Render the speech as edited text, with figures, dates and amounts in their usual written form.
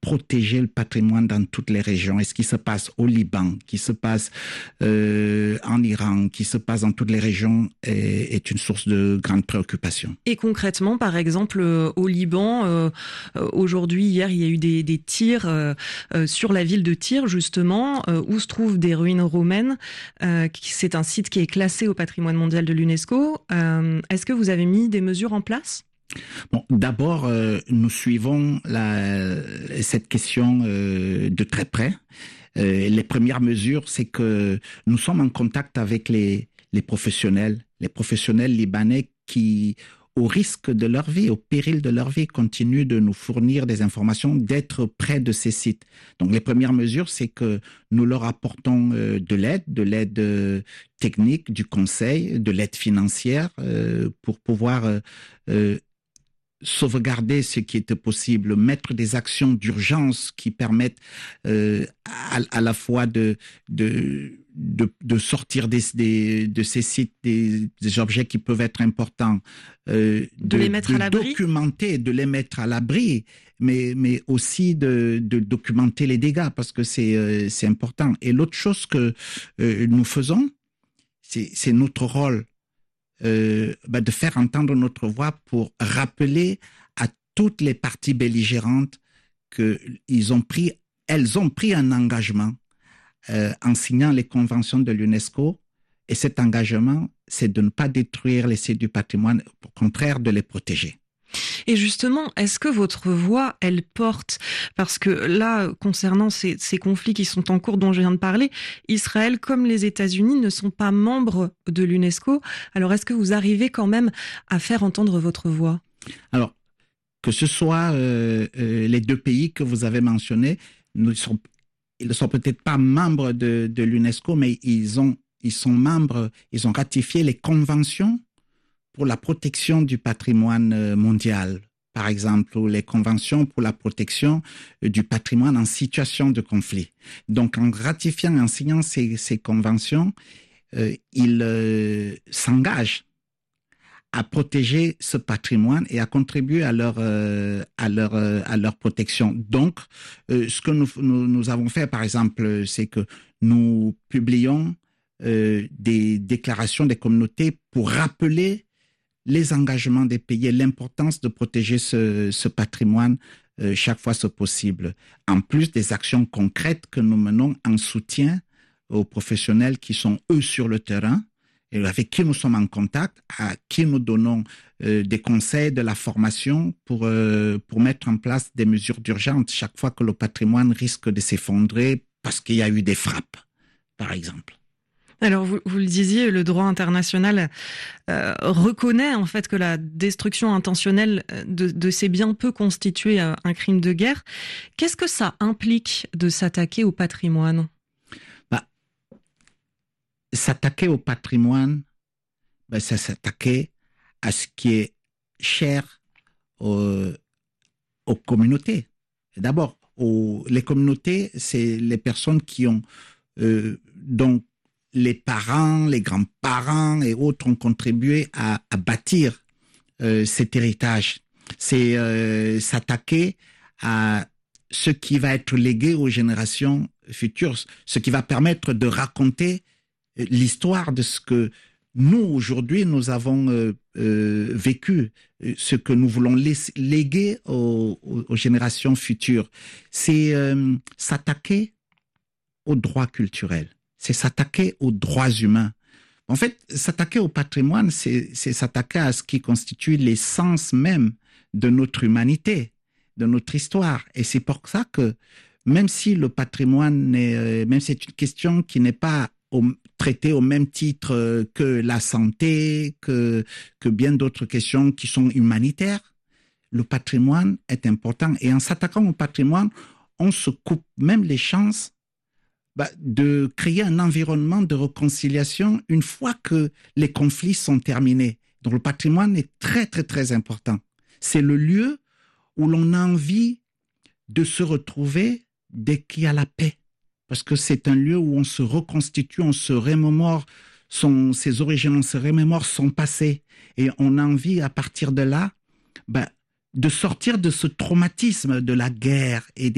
protéger le patrimoine dans toutes les régions. Et ce qui se passe au Liban, qui se passe en Iran, qui se passe dans toutes les régions est une source de grande préoccupation. Et concrètement, par exemple, au Liban, aujourd'hui, hier, il y a eu des tirs sur la ville de Tyr, justement, où se trouvent des ruines romaines. C'est un site qui est classé au patrimoine mondial de l'UNESCO. Est-ce que vous avez mis des mesures en place ? Bon, d'abord, nous suivons cette question de très près. Les premières mesures, c'est que nous sommes en contact avec les professionnels libanais qui, au risque de leur vie, au péril de leur vie, continuent de nous fournir des informations, d'être près de ces sites. Donc, les premières mesures, c'est que nous leur apportons de l'aide technique, du conseil, de l'aide financière pour pouvoir sauvegarder ce qui était possible, mettre des actions d'urgence qui permettent à la fois de sortir de ces sites des objets qui peuvent être importants, de les mettre à l'abri, documenter, de les mettre à l'abri, mais aussi de documenter les dégâts parce que c'est important. Et l'autre chose que nous faisons, c'est notre rôle. De faire entendre notre voix pour rappeler à toutes les parties belligérantes elles ont pris un engagement en signant les conventions de l'UNESCO, et cet engagement, c'est de ne pas détruire les sites du patrimoine, au contraire de les protéger. Et justement, est-ce que votre voix, elle porte, parce que là, concernant ces conflits qui sont en cours dont je viens de parler, Israël comme les États-Unis ne sont pas membres de l'UNESCO. Alors, est-ce que vous arrivez quand même à faire entendre votre voix ? Alors, que ce soit les deux pays que vous avez mentionnés, ils ne sont peut-être pas membres de l'UNESCO, mais ils sont membres, ils ont ratifié les conventions pour la protection du patrimoine mondial, par exemple, ou les conventions pour la protection du patrimoine en situation de conflit. Donc, en ratifiant et en signant ces conventions, ils s'engagent à protéger ce patrimoine et à contribuer à leur protection. Donc, ce que nous avons fait, par exemple, c'est que nous publions des déclarations des communautés pour rappeler les engagements des pays et l'importance de protéger ce patrimoine chaque fois que possible. En plus des actions concrètes que nous menons en soutien aux professionnels qui sont, eux, sur le terrain et avec qui nous sommes en contact, à qui nous donnons des conseils, de la formation pour mettre en place des mesures d'urgence chaque fois que le patrimoine risque de s'effondrer parce qu'il y a eu des frappes, par exemple. Alors, vous le disiez, le droit international reconnaît en fait que la destruction intentionnelle de ces biens peut constituer un crime de guerre. Qu'est-ce que ça implique de s'attaquer au patrimoine ? S'attaquer au patrimoine, c'est s'attaquer à ce qui est cher aux communautés. D'abord, les communautés, c'est les personnes qui ont donc les parents, les grands-parents et autres ont contribué à bâtir cet héritage. C'est s'attaquer à ce qui va être légué aux générations futures, ce qui va permettre de raconter l'histoire de ce que nous, aujourd'hui, nous avons vécu, ce que nous voulons léguer aux générations futures. C'est s'attaquer aux droits culturels. C'est s'attaquer aux droits humains. En fait, s'attaquer au patrimoine, c'est s'attaquer à ce qui constitue l'essence même de notre humanité, de notre histoire. Et c'est pour ça que même si le patrimoine, même si c'est une question qui n'est pas traitée au même titre que la santé, que bien d'autres questions qui sont humanitaires, le patrimoine est important. Et en s'attaquant au patrimoine, on se coupe même les chances de créer un environnement de réconciliation une fois que les conflits sont terminés. Donc le patrimoine est très, très, très important. C'est le lieu où l'on a envie de se retrouver dès qu'il y a la paix. Parce que c'est un lieu où on se reconstitue, on se remémore ses origines, on se remémore son passé. Et on a envie, à partir de là, de sortir de ce traumatisme de la guerre et